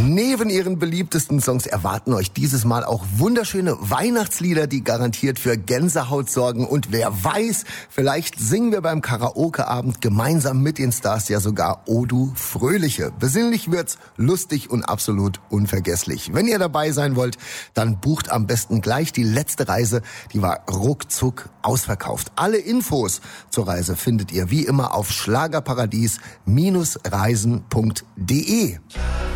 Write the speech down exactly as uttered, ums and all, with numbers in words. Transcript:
Neben ihren beliebtesten Songs erwarten euch dieses Mal auch wunderschöne Weihnachtslieder, die garantiert für Gänsehaut sorgen. Und wer weiß, vielleicht singen wir beim Karaoke-Abend gemeinsam mit den Stars ja sogar O du Fröhliche. Besinnlich wird's, lustig und absolut unvergesslich. Wenn ihr dabei sein wollt, dann bucht am besten gleich die letzte Reise. Die war ruckzuck ausverkauft. Alle Infos zur Reise findet ihr wie immer auf schlagerparadies Bindestrich reisen punkt de.